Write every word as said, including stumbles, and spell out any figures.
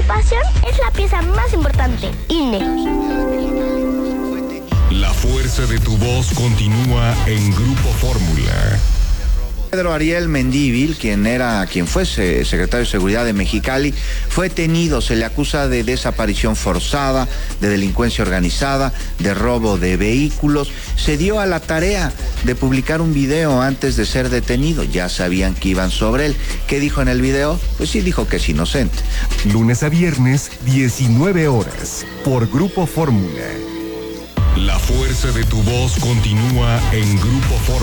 participación es la pieza más importante. I N E. La fuerza de tu voz continúa en Grupo Fórmula. Pedro Ariel Mendívil, quien era, quien fue secretario de Seguridad de Mexicali, fue detenido. Se le acusa de desaparición forzada, de delincuencia organizada, de robo de vehículos. Se dio a la tarea de publicar un video antes de ser detenido. Ya sabían que iban sobre él. ¿Qué dijo en el video? Pues sí, dijo que es inocente. Lunes a viernes, diecinueve horas, por Grupo Fórmula. La fuerza de tu voz continúa en Grupo Fórmula.